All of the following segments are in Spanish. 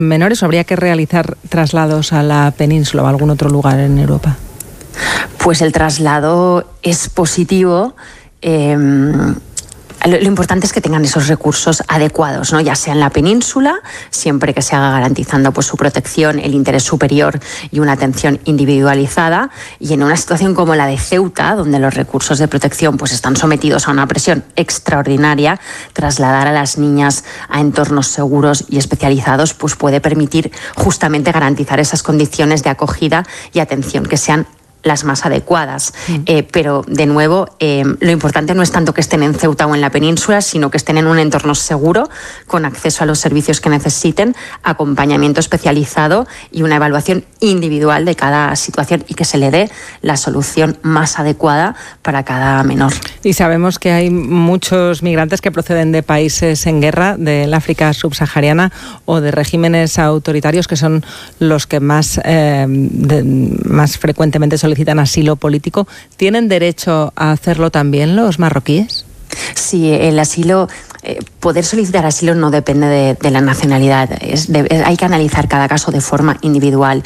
menores, o habría que realizar traslados a la península o a algún otro lugar en Europa? Pues el traslado es positivo. Lo importante es que tengan esos recursos adecuados, ¿no? Ya sea en la península, siempre que se haga garantizando pues, su protección, el interés superior y una atención individualizada, y en una situación como la de Ceuta, donde los recursos de protección pues, están sometidos a una presión extraordinaria, trasladar a las niñas a entornos seguros y especializados pues, puede permitir justamente garantizar esas condiciones de acogida y atención que sean las más adecuadas. Pero, de nuevo, lo importante no es tanto que estén en Ceuta o en la península, sino que estén en un entorno seguro, con acceso a los servicios que necesiten, acompañamiento especializado y una evaluación individual de cada situación, y que se le dé la solución más adecuada para cada menor. Y sabemos que hay muchos migrantes que proceden de países en guerra, del África subsahariana o de regímenes autoritarios, que son los que más frecuentemente solicitan asilo político. ¿Tienen derecho a hacerlo también los marroquíes? Sí, el asilo, poder solicitar asilo no depende de la nacionalidad. Hay que analizar cada caso de forma individual,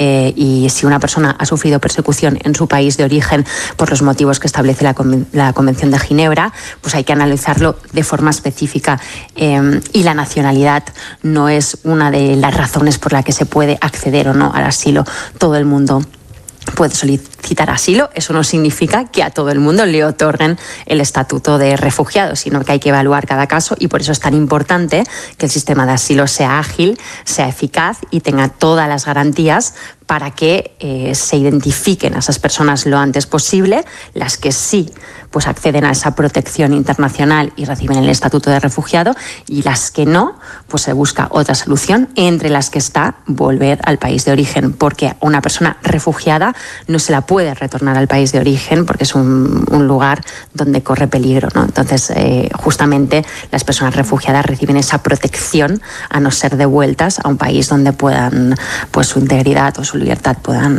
y si una persona ha sufrido persecución en su país de origen por los motivos que establece la Convención de Ginebra, pues hay que analizarlo de forma específica. Y la nacionalidad no es una de las razones por la que se puede acceder o no al asilo. Todo el mundo puede solicitar asilo. Eso no significa que a todo el mundo le otorguen el estatuto de refugiado, sino que hay que evaluar cada caso, y por eso es tan importante que el sistema de asilo sea ágil, sea eficaz y tenga todas las garantías para que se identifiquen a esas personas lo antes posible, las que sí pues acceden a esa protección internacional y reciben el estatuto de refugiado, y las que no, pues se busca otra solución, entre las que está volver al país de origen, porque a una persona refugiada no se la puede retornar al país de origen porque es un lugar donde corre peligro, ¿no? Entonces, justamente las personas refugiadas reciben esa protección a no ser devueltas a un país donde puedan, pues su integridad o su libertad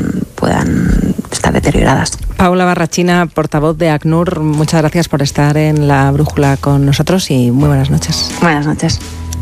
puedan estar deterioradas. Paula Barrachina, portavoz de ACNUR, muchas gracias por estar en La Brújula con nosotros y muy buenas noches. Buenas noches.